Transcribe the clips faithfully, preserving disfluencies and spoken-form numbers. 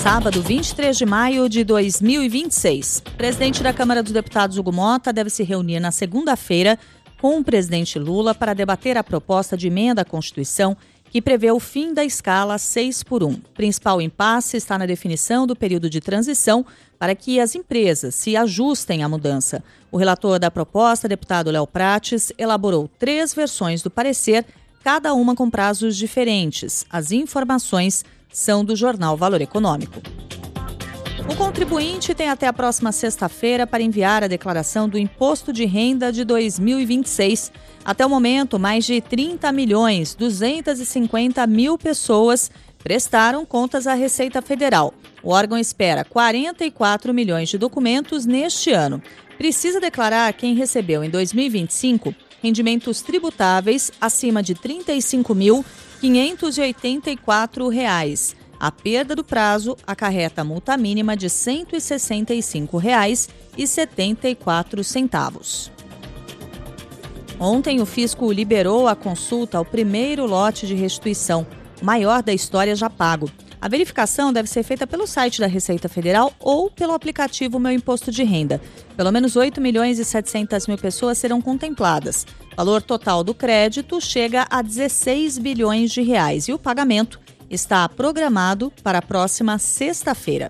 Sábado, vinte e três de maio de dois mil e vinte e seis. O presidente da Câmara dos Deputados, Hugo Mota, deve se reunir na segunda-feira com o presidente Lula para debater a proposta de emenda à Constituição que prevê o fim da escala seis por um. O principal impasse está na definição do período de transição para que as empresas se ajustem à mudança. O relator da proposta, deputado Léo Prates, elaborou três versões do parecer, cada uma com prazos diferentes. As informações são do jornal Valor Econômico. O contribuinte tem até a próxima sexta-feira para enviar a declaração do Imposto de Renda de dois mil e vinte e seis. Até o momento, mais de trinta milhões duzentos e cinquenta mil pessoas prestaram contas à Receita Federal. O órgão espera quarenta e quatro milhões de documentos neste ano. Precisa declarar quem recebeu em dois mil e vinte e cinco rendimentos tributáveis acima de trinta e cinco mil quinhentos e oitenta e quatro reais. A perda do prazo acarreta multa mínima de cento e sessenta e cinco reais e setenta e quatro centavos. Ontem, o fisco liberou a consulta ao primeiro lote de restituição, o maior da história já pago. A verificação deve ser feita pelo site da Receita Federal ou pelo aplicativo Meu Imposto de Renda. Pelo menos oito milhões e setecentas mil pessoas serão contempladas. O valor total do crédito chega a dezesseis bilhões de reais e o pagamento está programado para a próxima sexta-feira.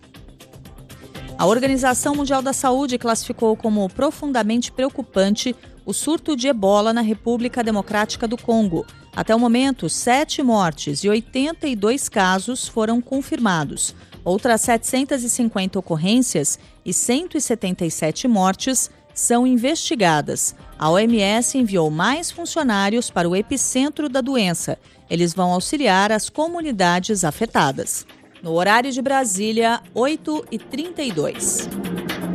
A Organização Mundial da Saúde classificou como profundamente preocupante o surto de ebola na República Democrática do Congo. Até o momento, sete mortes e oitenta e dois casos foram confirmados. Outras setecentas e cinquenta ocorrências e cento e setenta e sete mortes são investigadas. A O M S enviou mais funcionários para o epicentro da doença. Eles vão auxiliar as comunidades afetadas. No horário de Brasília, oito e trinta e dois.